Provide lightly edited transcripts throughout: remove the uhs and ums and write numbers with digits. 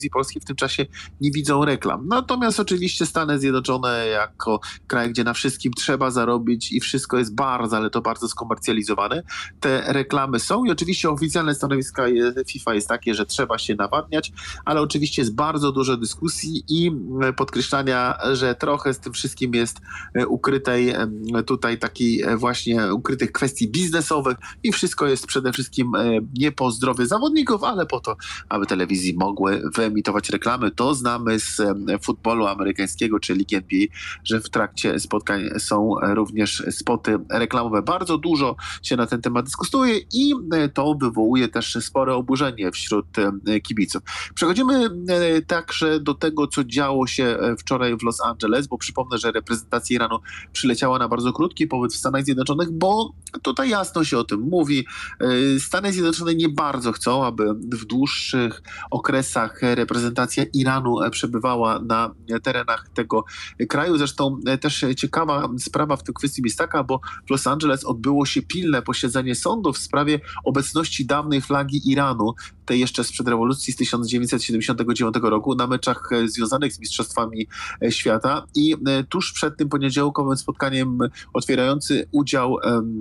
polskiej w tym czasie nie widzą reklam. Natomiast oczywiście Stany Zjednoczone jako kraj, gdzie na wszystkim trzeba zarobić i wszystko jest bardzo, ale to bardzo skomercjalizowane, te reklamy są i oczywiście oficjalne stanowisko FIFA jest takie, że trzeba się nawadniać, ale oczywiście jest bardzo dużo dyskusji i podkreślania, że trochę z tym wszystkim jest ukrytej tutaj takiej właśnie ukrytych kwestii biznesowych i wszystko jest przede wszystkim nie po zdrowiu zawodników, ale po to, aby telewizji mogły wyemitować reklamy. To znamy z futbolu amerykańskiego, czyli Ligi NBA, że w trakcie spotkań są również spoty reklamowe. Bardzo dużo się na ten temat dyskutuje i to wywołuje też spore oburzenie wśród kibiców. Przechodzimy także do tego, co działo się wczoraj w Los Angeles, bo przypomnę, że reprezentacja Iranu przyleciała na bardzo krótki pobyt w Stanach Zjednoczonych, bo tutaj jasno się o tym mówi. Stany Zjednoczone nie bardzo chcą, aby w dłuższych okresach reprezentacja Iranu przebywała na terenach tego kraju. Zresztą też ciekawa sprawa w tej kwestii jest taka, bo w Los Angeles odbyło się pilne posiedzenie sądu w sprawie obecności dawnej flagi Iranu, tej jeszcze sprzed rewolucji z 1979 roku, na meczach związanych z Mistrzostwami Świata i tuż przed tym poniedziałkowym spotkaniem otwierający udział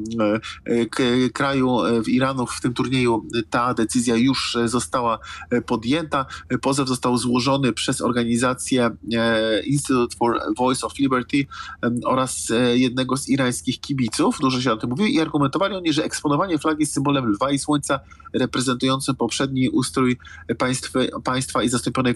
kraju w Iranu w tym turnieju ta decyzja już została podjęta. Pozew został złożony przez organizację Institute for Voice of Liberty oraz jednego z irańskich kibiców. Dużo się o tym mówi i argumentowali oni, że eksponowanie flagi z symbolem lwa i słońca reprezentującym poprzedni ustrój państwa i zastąpionej w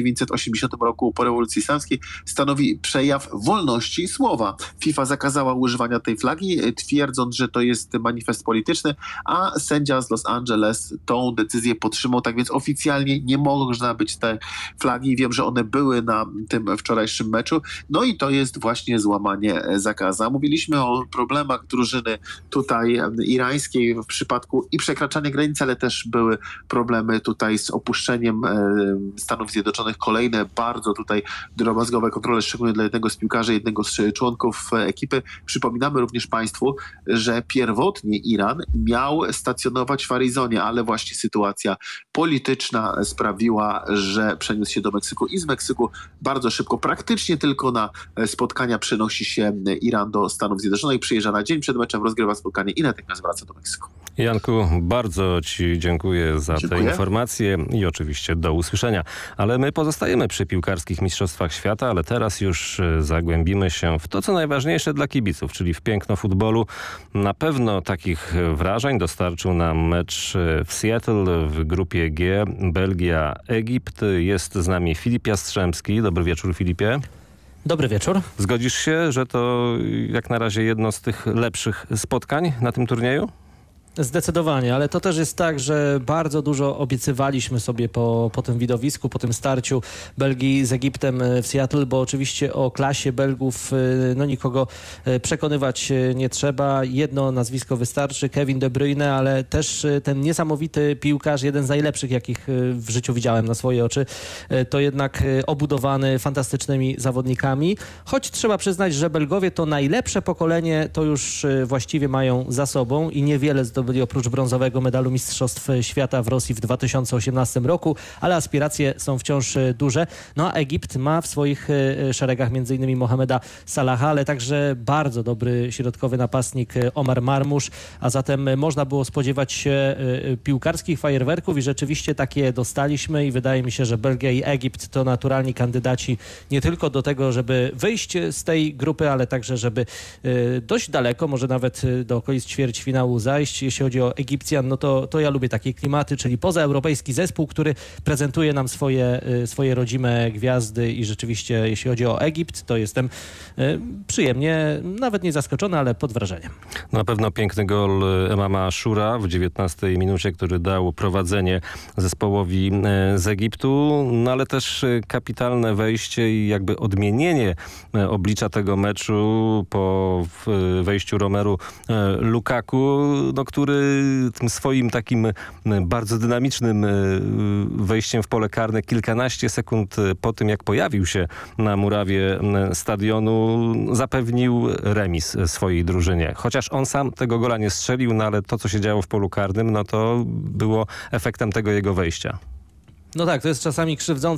1980 roku po rewolucji islamskiej stanowi przejaw wolności słowa. FIFA zakazała używania tej flagi, twierdząc, że to jest manifest polityczny, a sędzia z Los Angeles tą decyzję podtrzymał, tak więc oficjalnie nie można być te flagi. Wiem, że one były na tym wczorajszym meczu. No i to jest właśnie złamanie zakazu. Mówiliśmy o problemach drużyny tutaj irańskiej w przypadku i przekraczania granic, ale też były problemy tutaj z opuszczeniem Stanów Zjednoczonych. Kolejne bardzo tutaj drobazgowe kontrole, szczególnie dla jednego z piłkarzy, jednego z członków ekipy. Przypominamy również Państwu, że pierwotnie Iran miał stacjonować w Arizonie, ale właśnie sytuacja polityczna sprawiła, że przeniósł się do Meksyku i z Meksyku bardzo szybko, praktycznie tylko na spotkania przenosi się Iran do Stanów Zjednoczonych, przyjeżdża na dzień przed meczem, rozgrywa spotkanie i natychmiast wraca do Meksyku. Janku, bardzo Ci dziękuję za te informacje i oczywiście do usłyszenia. Ale my pozostajemy przy piłkarskich mistrzostwach świata, ale teraz już zagłębimy się w to, co najważniejsze dla kibiców, czyli w piękno futbolu. Na pewno takich wrażeń dostarczył nam mecz w Seattle w grupie G, Belgia-Egipt. Jest z nami Filip Jastrzębski. Dobry wieczór, Filipie. Dobry wieczór. Zgodzisz się, że to jak na razie jedno z tych lepszych spotkań na tym turnieju? Zdecydowanie, ale to też jest tak, że bardzo dużo obiecywaliśmy sobie po tym widowisku, po tym starciu Belgii z Egiptem w Seattle, bo oczywiście o klasie Belgów nikogo przekonywać nie trzeba. Jedno nazwisko wystarczy, Kevin De Bruyne, ale też ten niesamowity piłkarz, jeden z najlepszych, jakich w życiu widziałem na swoje oczy, to jednak obudowany fantastycznymi zawodnikami. Choć trzeba przyznać, że Belgowie to najlepsze pokolenie, to już właściwie mają za sobą i niewiele zdobyli oprócz brązowego medalu Mistrzostw Świata w Rosji w 2018 roku, ale aspiracje są wciąż duże. No a Egipt ma w swoich szeregach m.in. Mohameda Salaha, ale także bardzo dobry środkowy napastnik Omar Marmusz, a zatem można było spodziewać się piłkarskich fajerwerków i rzeczywiście takie dostaliśmy i wydaje mi się, że Belgia i Egipt to naturalni kandydaci nie tylko do tego, żeby wyjść z tej grupy, ale także, żeby dość daleko, może nawet do okolic ćwierćfinału zajść. Jeśli chodzi o Egipcjan, no to ja lubię takie klimaty, czyli pozaeuropejski zespół, który prezentuje nam swoje rodzime gwiazdy i rzeczywiście, jeśli chodzi o Egipt, to jestem przyjemnie, nawet nie zaskoczony, ale pod wrażeniem. Na pewno piękny gol Emama Ashura w 19 minucie, który dał prowadzenie zespołowi z Egiptu, no ale też kapitalne wejście i jakby odmienienie oblicza tego meczu po wejściu Romeru Lukaku, no, który tym swoim takim bardzo dynamicznym wejściem w pole karne kilkanaście sekund po tym, jak pojawił się na murawie stadionu, zapewnił remis swojej drużynie. Chociaż on sam tego gola nie strzelił, no ale to, co się działo w polu karnym, no to było efektem tego jego wejścia. No tak, to jest czasami krzywdzące.